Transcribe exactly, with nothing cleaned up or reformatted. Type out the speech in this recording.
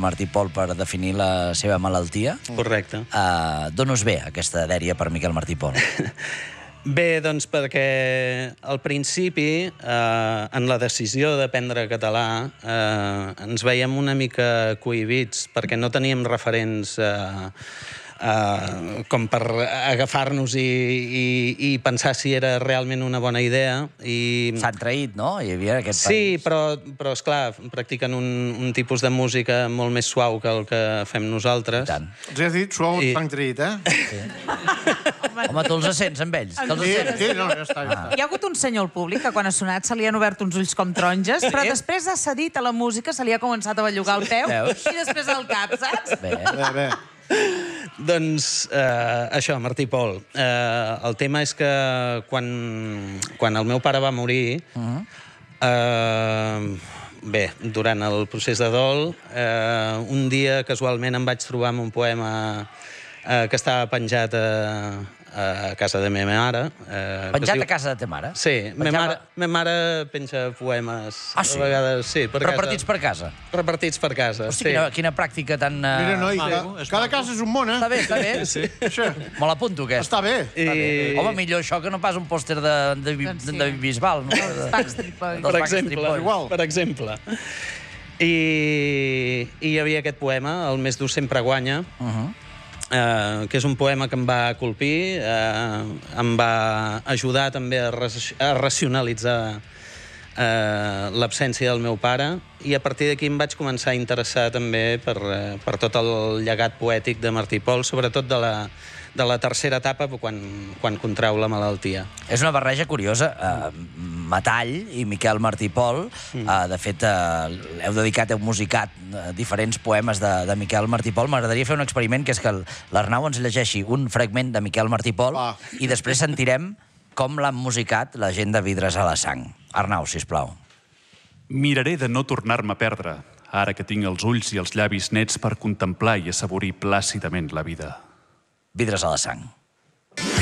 Martí Pol per definir la seva malaltia. Correcte. D'on us ve aquesta dèria per Miquel Martí Pol? Bé, doncs perquè al principi, en la decisió d'aprendre català, ens veiem una mica cohibits perquè no teníem referents com per agafar-nos i pensar si era realment una bona idea. S'han traït, no? Hi havia aquest país. Sí, però, esclar, practiquen un tipus de música molt més suau que el que fem nosaltres. Els has dit suau, s'han traït, eh? Home, tu els sents amb ells? Sí, no, ja està. Hi ha hagut un senyor al públic que quan ha sonat se li han obert uns ulls com taronges, però després ha cedit a la música, se li ha començat a bellugar el peu i després el cap, saps? Bé, bé. Doncs això, Martí Pol. El tema és que quan el meu pare va morir, bé, durant el procés de dol, un dia casualment em vaig trobar amb un poema que estava penjat a casa de meva mare. Penjat a casa de ta mare? Sí, meva mare penja poemes a vegades. Repartits per casa? Repartits per casa, sí. Hosti, quina pràctica tan... Mira, noi, cada casa és un món, eh? Està bé, està bé. Me l'apunto, aquest. Està bé. Home, millor això que no pas un pòster de Bisbal. Per exemple. Per exemple. I hi havia aquest poema, El més dur sempre guanya, que és un poema que em va colpir, em va ajudar també a racionalitzar l'absència del meu pare, i a partir d'aquí em vaig començar a interessar també per tot el llegat poètic de Martí Pol, sobretot de la de la tercera etapa, quan contrau la malaltia. És una barreja curiosa. Metall i Miquel Martí Pol, de fet, heu dedicat, heu musicat diferents poemes de Miquel Martí Pol. M'agradaria fer un experiment, que és que l'Arnau ens llegeixi un fragment de Miquel Martí Pol i després sentirem com l'han musicat la gent de Vidres a la Sang. Arnau, sisplau. Miraré de no tornar-me a perdre, ara que tinc els ulls i els llavis nets per contemplar i assaborir plàcidament la vida. Vidres a la Sang.